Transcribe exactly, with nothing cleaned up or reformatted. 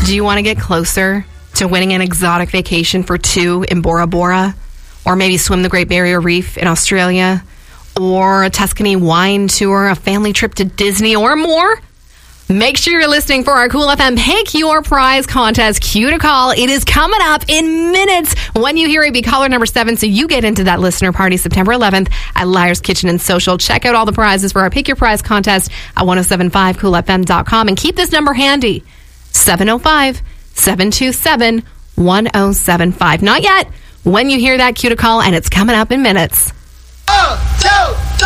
Do you want to get closer to winning an exotic vacation for two in Bora Bora? Or maybe swim the Great Barrier Reef in Australia? Or a Tuscany wine tour, a family trip to Disney, or more? Make sure you're listening for our Cool F M Pick Your Prize contest. Cue to call. It is coming up in minutes when you hear it. Be caller number seven, so you get into that listener party September eleventh at Liar's Kitchen and Social. Check out all the prizes for our Pick Your Prize contest at ten seventy-five cool f m dot com. And keep this number handy, seven oh five, seven two seven, one oh seven five. Not yet. When you hear that, cue to call, and it's coming up in minutes. Oh, two,